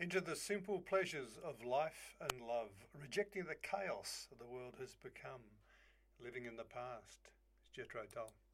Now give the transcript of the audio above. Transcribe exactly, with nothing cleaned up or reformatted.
into the simple pleasures of life and love, rejecting the chaos that the world has become, living in the past. It's Jethro Tull.